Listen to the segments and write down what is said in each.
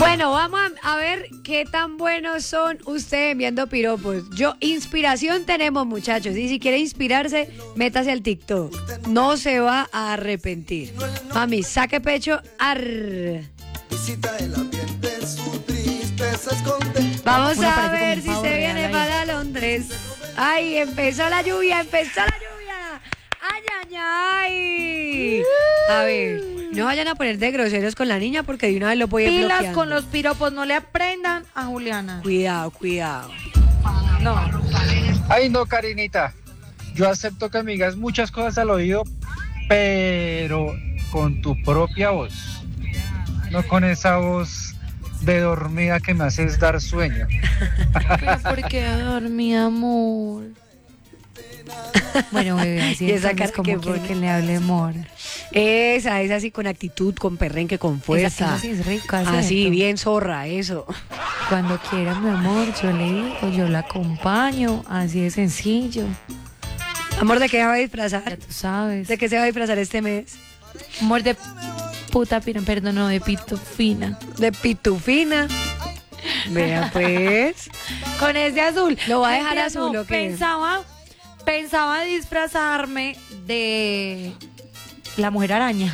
Bueno, vamos a ver qué tan buenos son ustedes enviando piropos. Inspiración tenemos, muchachos. Y si quiere inspirarse, métase al TikTok. No se va a arrepentir. Mami, saque pecho. Vamos a ver si se viene para Londres. Ay, empezó la lluvia. Ay, ay, ay. A ver, no vayan a poner de groseros con la niña porque de una vez lo voy a bloquear. Pilas con los piropos, no le aprendan a Juliana. Cuidado. No. Ay, no, Karinita. Yo acepto que me digas muchas cosas al oído, pero con tu propia voz. No con esa voz de dormida que me haces dar sueño. Pero ¿por qué dormí, amor? Bueno, bebé, así Y esa entonces, cara como que quiere pone. que le hable amor. Esa así con actitud, con perrenque, con fuerza. Esa sí es rica, Así, ¿cierto? bien zorra, eso. Cuando quiera, mi amor, yo le digo, yo la acompaño, así de sencillo. Amor, ¿de qué se va a Ya disfrazar? tú sabes. ¿De qué se va a disfrazar este mes? Amor de puta pina, perdón, no, de pitufina. De pitufina. Vea pues. Con ese azul. ¿Lo va a dejar Mentira, azul no, o qué? Pensaba disfrazarme de la mujer araña.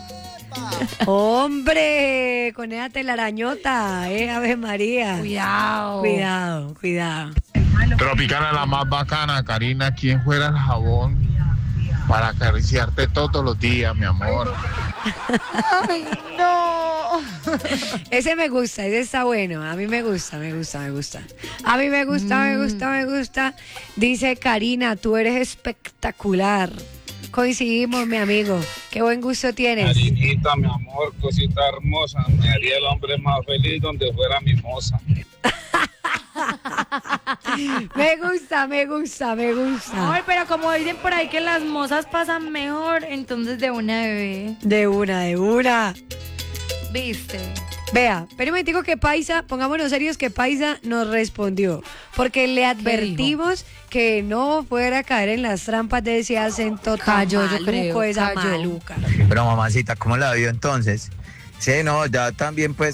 Hombre, con esa telarañota, Ave María. Cuidado. Cuidado. Tropicana la más bacana, Karina, ¿quién fuera el jabón para acariciarte todos los días, mi amor? Ay, no. Ese me gusta, ese está bueno. A mí me gusta. A mí me gusta. Dice Karina, tú eres espectacular. Coincidimos, mi amigo. Qué buen gusto tienes. Karinita, mi amor, cosita hermosa. Me haría el hombre más feliz donde fuera mi moza. Me gusta. Amor, pero como dicen por ahí que las mozas pasan mejor, entonces de una bebé. De una. ¿Viste? Vea, pero un momentico que Paisa, pongámonos serios que Paisa nos respondió, porque le advertimos que no fuera a caer en las trampas de ese acento tan Cayó, yo maluco, creo, esa cayó. maluca. Pero mamacita, ¿cómo la vio entonces? Sí, no, ya también pues